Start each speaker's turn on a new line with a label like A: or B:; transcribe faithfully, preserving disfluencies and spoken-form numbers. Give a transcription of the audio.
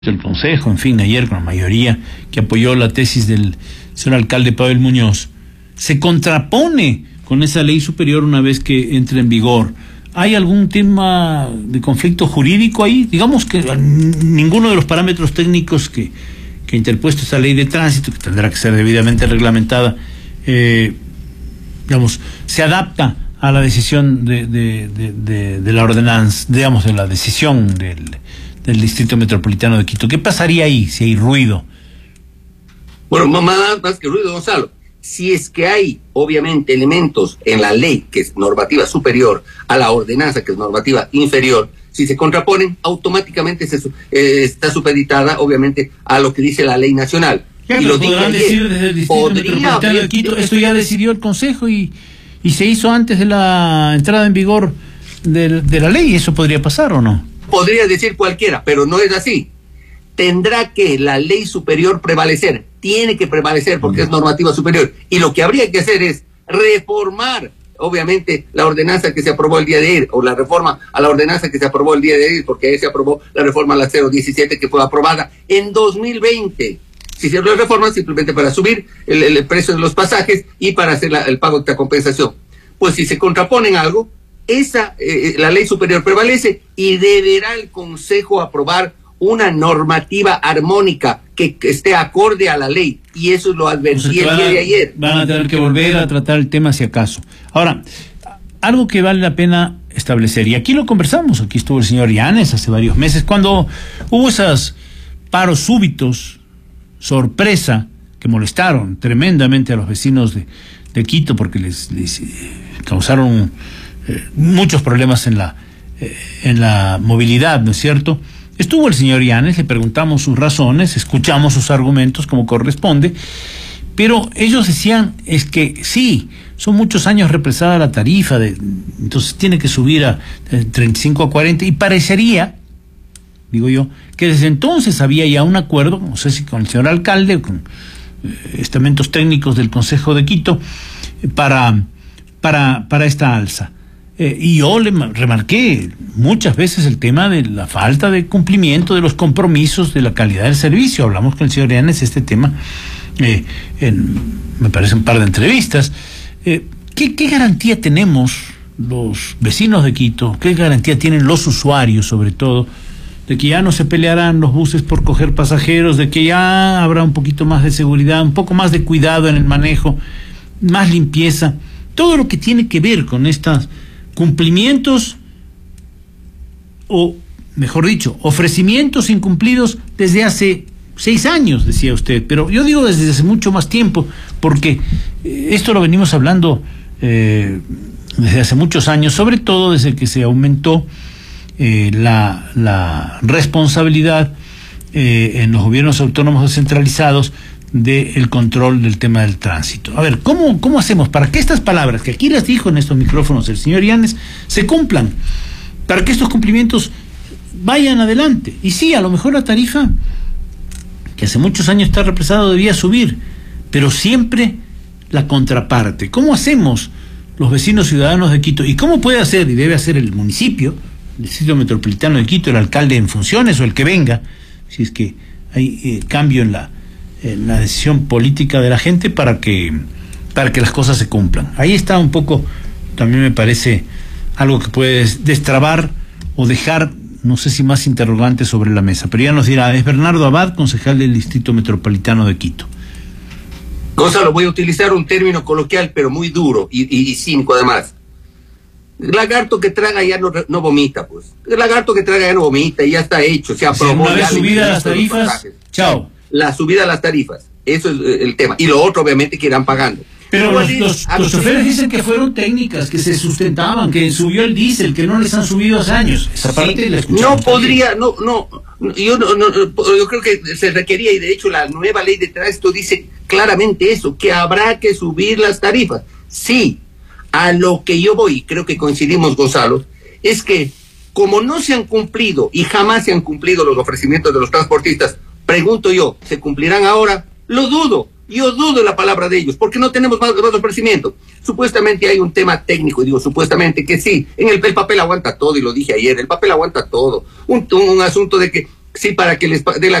A: el Consejo, en fin, ayer con la mayoría que apoyó la tesis del señor alcalde Pavel Muñoz, se contrapone con esa ley superior una vez que entre en vigor. ¿Hay algún tema de conflicto jurídico ahí? Digamos que ninguno de los parámetros técnicos que, que ha interpuesto esa ley de tránsito, que tendrá que ser debidamente reglamentada, eh, digamos, se adapta a la decisión de, de, de, de, de la ordenanza, digamos, de la decisión del, del Distrito Metropolitano de Quito. ¿Qué pasaría ahí si hay ruido?
B: Bueno, más, más que ruido, Gonzalo. Si es que hay, obviamente, elementos en la ley que es normativa superior a la ordenanza que es normativa inferior, si se contraponen, automáticamente se, eh, está supeditada, obviamente, a lo que dice la ley nacional.
A: Claro, y lo podrán decir desde el Distrito Metropolitano de Quito, esto ya decidió el Consejo y, y se hizo antes de la entrada en vigor de, de la ley. ¿Eso podría pasar o no?
B: Podría decir cualquiera, pero no es así. Tendrá que la ley superior prevalecer, tiene que prevalecer porque es normativa superior, y lo que habría que hacer es reformar, obviamente, la ordenanza que se aprobó el día de ayer, o la reforma a la ordenanza que se aprobó el día de ayer, porque ahí se aprobó la reforma a la cero diecisiete que fue aprobada en dos mil veinte. Si se hace reforma simplemente para subir el, el precio de los pasajes y para hacer la, el pago de la compensación. Pues si se contraponen algo, esa eh, la ley superior prevalece y deberá el Consejo aprobar una normativa armónica que, que esté acorde a la ley, y eso lo advertí el día de ayer.
A: Van a tener que volver a tratar el tema si acaso. Ahora, algo que vale la pena establecer, y aquí lo conversamos, aquí estuvo el señor Yanes hace varios meses, cuando hubo esos paros súbitos, sorpresa, que molestaron tremendamente a los vecinos de, de Quito, porque les, les causaron eh, muchos problemas en la, eh, en la movilidad, ¿no es cierto? Estuvo el señor Yanes, le preguntamos sus razones, escuchamos sus argumentos como corresponde, pero ellos decían, es que sí, son muchos años represada la tarifa, de, entonces tiene que subir a treinta y cinco a cuarenta, y parecería, digo yo, que desde entonces había ya un acuerdo, no sé si con el señor alcalde o con eh, estamentos técnicos del Consejo de Quito, eh, para, para, para esta alza. Eh, y yo le remarqué muchas veces el tema de la falta de cumplimiento de los compromisos de la calidad del servicio. Hablamos con el señor Yanes este tema, eh, en, me parece, un par de entrevistas. Eh, ¿qué, ¿Qué garantía tenemos los vecinos de Quito? ¿Qué garantía tienen los usuarios, sobre todo, de que ya no se pelearán los buses por coger pasajeros, de que ya habrá un poquito más de seguridad, un poco más de cuidado en el manejo, más limpieza? Todo lo que tiene que ver con estos cumplimientos, o mejor dicho, ofrecimientos incumplidos desde hace seis años, decía usted, pero yo digo desde hace mucho más tiempo, porque eh, esto lo venimos hablando eh, desde hace muchos años, sobre todo desde que se aumentó eh, la, la responsabilidad eh, en los gobiernos autónomos descentralizados del control del tema del tránsito. A ver, ¿cómo, cómo hacemos para que estas palabras, que aquí las dijo en estos micrófonos el señor Yanes, se cumplan? Para que estos cumplimientos vayan adelante. Y sí, a lo mejor la tarifa, que hace muchos años está represada, debía subir, pero siempre la contraparte. ¿Cómo hacemos los vecinos ciudadanos de Quito? ¿Y cómo puede hacer, y debe hacer el municipio, el Distrito Metropolitano de Quito, el alcalde en funciones o el que venga, si es que hay eh, cambio en la en la decisión política de la gente, para que para que las cosas se cumplan? Ahí está un poco, también me parece, algo que puede destrabar o dejar, no sé si más interrogantes sobre la mesa, pero ya nos dirá. Es Bernardo Abad, concejal del Distrito Metropolitano de Quito.
B: Gonzalo, voy a utilizar un término coloquial, pero muy duro y, y, y cínico además. El lagarto que traga ya no, no vomita, pues. El lagarto que traga ya no vomita, y ya está hecho, se aprobó.
A: Una vez subida las tarifas, chao.
B: La subida a las tarifas, eso es el tema. Y lo otro, obviamente, que irán pagando.
A: Pero los, los, los choferes dicen que fueron técnicas, que se sustentaban, que subió el diésel, que no les han subido hace años. Esa parte sí, la escuchamos.
B: No podría, no, no, yo no, no, yo creo que se requería, y de hecho la nueva ley de tránsito dice claramente eso, que habrá que subir las tarifas. Sí, a lo que yo voy, creo que coincidimos, Gonzalo, es que como no se han cumplido y jamás se han cumplido los ofrecimientos de los transportistas, pregunto yo, ¿se cumplirán ahora? Lo dudo, yo dudo la palabra de ellos, porque no tenemos más, más ofrecimiento. Supuestamente hay un tema técnico, y digo supuestamente que sí, en el, el papel aguanta todo, y lo dije ayer, el papel aguanta todo. Un, un asunto de que sí, para que les dé la